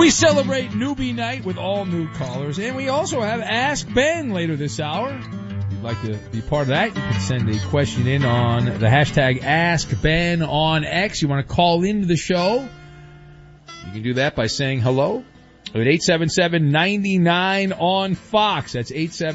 We celebrate Newbie Night with all new callers, and we also have Ask Ben later this hour. If you'd like to be part of that, you can send a question in on the hashtag AskBen on X. You want to call into the show, you can do that by saying hello at 877-99 on Fox. That's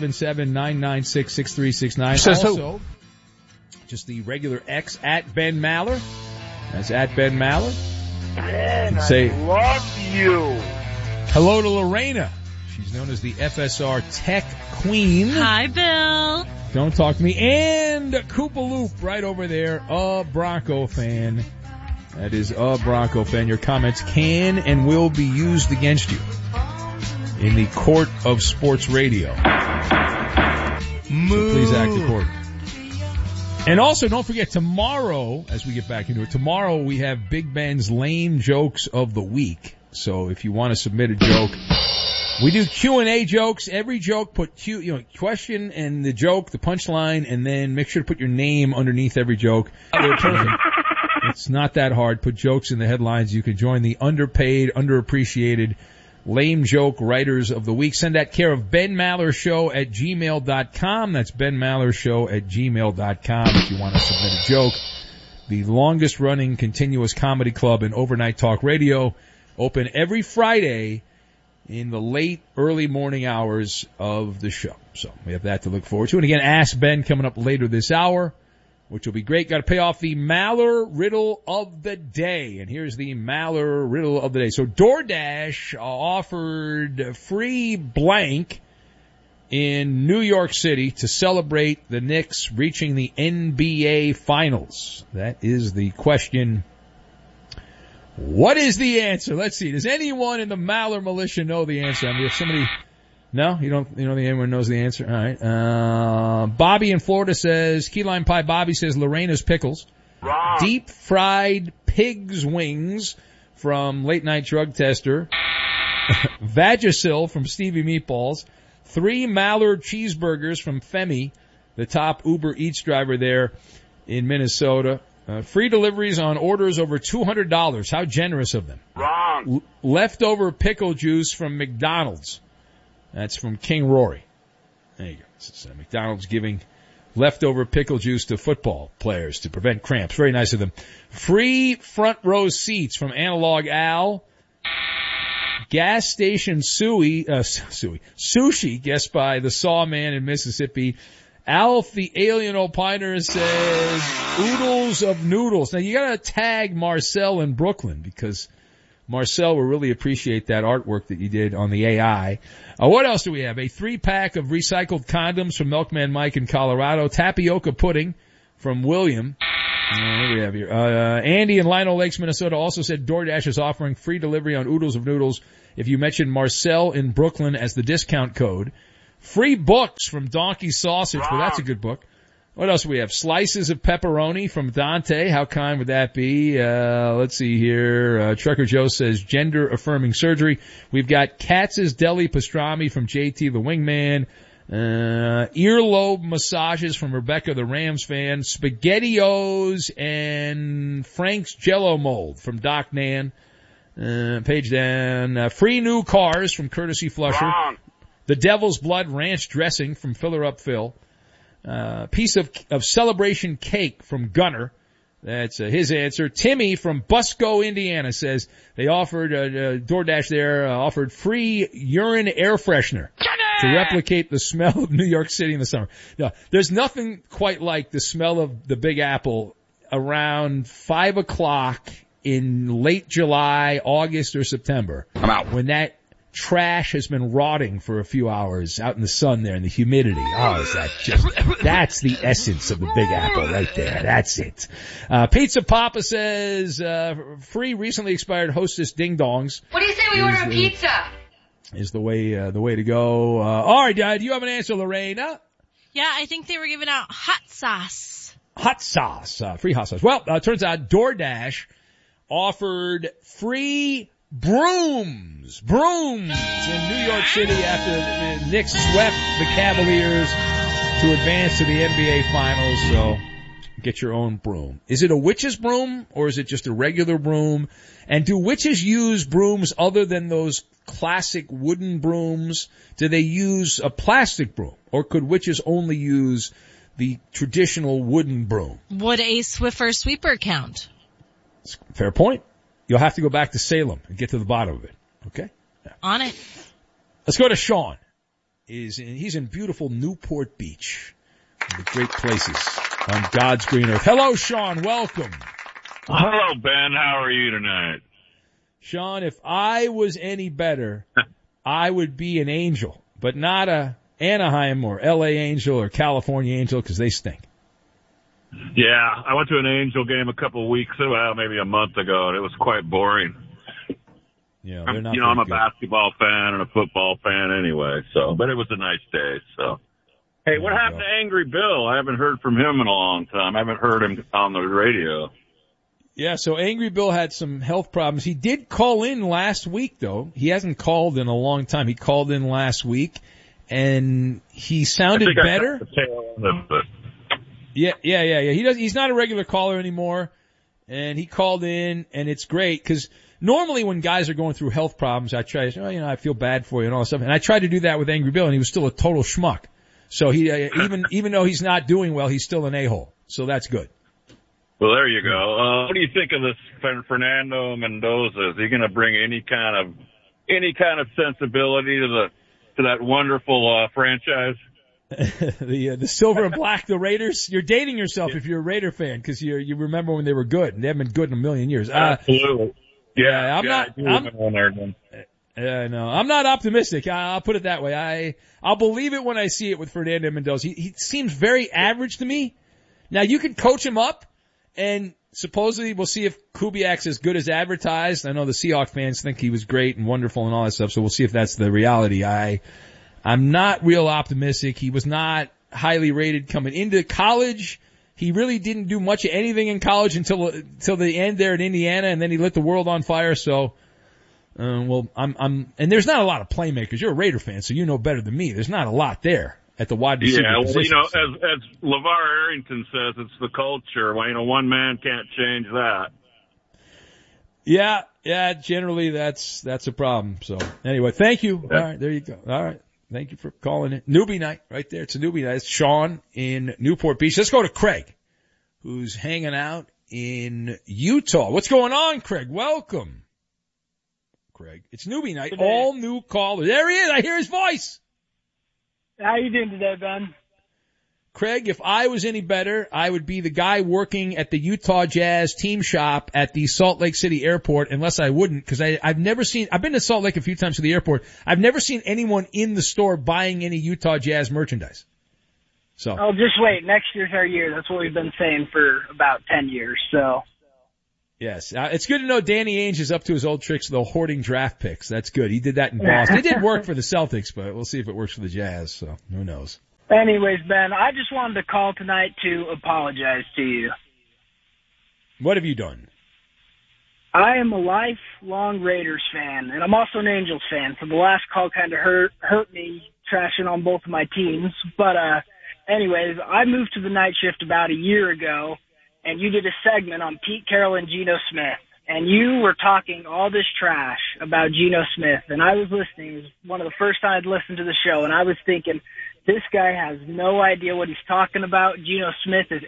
877-996-6369. Also, just the regular X at Ben Maller. That's at Ben Maller. Ben, say, I love you. Hello to Lorena. She's known as the FSR Tech Queen. Hi, Bill. Don't talk to me. And Koopa Loop right over there, a Bronco fan. That is a Bronco fan. Your comments can and will be used against you in the court of sports radio. So please act accordingly. And also, don't forget, tomorrow, as we get back into it, tomorrow we have Big Ben's Lame Jokes of the Week. So if you want to submit a joke, we do Q&A jokes. Every joke, put question and the joke, the punchline, and then make sure to put your name underneath every joke. They're perfect. It's not that hard. Put jokes in the headlines. You can join the underpaid, underappreciated Lame Joke Writers of the Week. Send that care of Ben Maller Show at gmail.com. That's Ben Maller Show at gmail.com if you want to submit a joke. The longest running continuous comedy club in overnight talk radio, open every Friday in the late, early morning hours of the show. So we have that to look forward to. And again, Ask Ben coming up later this hour, which will be great. Got to pay off the Maller Riddle of the Day. And here's the Maller Riddle of the Day. So DoorDash offered free blank in New York City to celebrate the Knicks reaching the NBA Finals. That is the question. What is the answer? Let's see. Does anyone in the Maller militia know the answer? I mean, if somebody... No, you don't think anyone knows the answer? All right. Bobby in Florida says, key lime pie. Bobby says Lorena's pickles. Wrong. Deep fried pig's wings from late night drug tester. Vagisil from Stevie Meatballs. 3 Mallard cheeseburgers from Femi, the top Uber Eats driver there in Minnesota. Free deliveries on orders over $200. How generous of them. Wrong. Leftover pickle juice from McDonald's. That's from King Rory. There you go. This is McDonald's giving leftover pickle juice to football players to prevent cramps. Very nice of them. Free front row seats from Analog Al. Gas station sushi, guessed by the Saw Man in Mississippi. Alf the Alien Opiner says oodles of noodles. Now you gotta tag Marcel in Brooklyn because Marcel will really appreciate that artwork that you did on the AI. What else do we have? A 3-pack of recycled condoms from Milkman Mike in Colorado. Tapioca pudding from William. What do we have here? Andy in Lino Lakes, Minnesota also said DoorDash is offering free delivery on oodles of noodles if you mention Marcel in Brooklyn as the discount code. Free books from Donkey Sausage. Well, that's a good book. What else do we have? Slices of pepperoni from Dante. How kind would that be? Let's see here. Trucker Joe says gender-affirming surgery. We've got Katz's Deli Pastrami from JT the Wingman. Earlobe massages from Rebecca the Rams fan. SpaghettiOs and Frank's Jello Mold from Doc Nan. Page down. Free new cars from Courtesy Flusher. Wrong. The Devil's Blood Ranch dressing from Filler Up Phil. Piece of celebration cake from Gunner. That's his answer. Timmy from Busco, Indiana says they offered, DoorDash there, offered free urine air freshener to replicate the smell of New York City in the summer. No, there's nothing quite like the smell of the Big Apple around 5 o'clock in late July, August, or September. I'm out. When that trash has been rotting for a few hours out in the sun there in the humidity. Oh, is that just, that's the essence of the Big Apple right there. That's it. Pizza Papa says, free recently expired Hostess Ding Dongs. What do you say we order a pizza? Is the way to go. All right, do you have an answer, Lorena? Yeah, I think they were giving out hot sauce. Hot sauce, free hot sauce. Well, turns out DoorDash offered free brooms in New York City after the Knicks swept the Cavaliers to advance to the NBA Finals. So get your own broom. Is it a witch's broom or is it just a regular broom? And do witches use brooms other than those classic wooden brooms? Do they use a plastic broom, or could witches only use the traditional wooden broom? Would a Swiffer sweeper count? Fair point. You'll have to go back to Salem and get to the bottom of it. Okay? Yeah. On it. Let's go to Sean. He's in beautiful Newport Beach. One of the great places on God's green earth. Hello, Sean. Welcome. Hello, Ben. How are you tonight? Sean, if I was any better, I would be an angel, but not a Anaheim or L.A. Angel or California Angel, because they stink. Yeah, I went to an Angel game a couple of weeks, well, maybe a month ago, and it was quite boring. Yeah, they're not. I'm a good. basketball fan and a football fan anyway, but it was a nice day, so. Hey, what happened to Angry Bill? I haven't heard from him in a long time. I haven't heard him on the radio. Yeah, so Angry Bill had some health problems. He did call in last week, though. He hasn't called in a long time. He called in last week, and he sounded better. Yeah. He's not a regular caller anymore, and he called in, and it's great, because normally when guys are going through health problems, I try to say, I feel bad for you and all that stuff, and I tried to do that with Angry Bill, and he was still a total schmuck. So he, even though he's not doing well, he's still an a-hole. So that's good. Well, there you go. What do you think of this Fernando Mendoza? Is he going to bring any kind of sensibility to that wonderful franchise? The silver and black, the Raiders. You're dating yourself if you're a Raider fan, because you remember when they were good, and they haven't been good in a million years. Absolutely. I'm not optimistic. I'll put it that way. I'll believe it when I see it with Fernando Mendoza. He seems very average to me. Now, you can coach him up, and supposedly we'll see if Kubiak's as good as advertised. I know the Seahawks fans think he was great and wonderful and all that stuff, so we'll see if that's the reality. I'm not real optimistic. He was not highly rated coming into college. He really didn't do much of anything in college until the end there at Indiana, and then he lit the world on fire, so... and there's not a lot of playmakers. You're a Raider fan, so you know better than me. There's not a lot there at the wide receiver position. As LeVar Arrington says, it's the culture. Well, one man can't change that. Yeah, generally that's a problem. So anyway, thank you. Yeah. All right, there you go. All right. Thank you for calling in. Newbie night right there. It's a newbie night. It's Sean in Newport Beach. Let's go to Craig, who's hanging out in Utah. What's going on, Craig? Welcome. Craig. It's newbie night. Today. All new callers. There he is. I hear his voice. How you doing today, Ben? Craig, if I was any better, I would be the guy working at the Utah Jazz team shop at the Salt Lake City airport, unless I wouldn't, because I've been to Salt Lake a few times to the airport. I've never seen anyone in the store buying any Utah Jazz merchandise. So. Oh, just wait. Next year's our year. That's what we've been saying for about 10 years, so. Yes. It's good to know Danny Ainge is up to his old tricks, though, hoarding draft picks. That's good. He did that in Boston. It did work for the Celtics, but we'll see if it works for the Jazz, so who knows. Anyways, Ben, I just wanted to call tonight to apologize to you. What have you done? I am a lifelong Raiders fan, and I'm also an Angels fan, so the last call kind of hurt me trashing on both of my teams. But anyways, I moved to the night shift about a year ago, and you did a segment on Pete Carroll and Geno Smith, and you were talking all this trash about Geno Smith, and I was listening. It was one of the first times I'd listened to the show, and I was thinking, this guy has no idea what he's talking about. Geno Smith is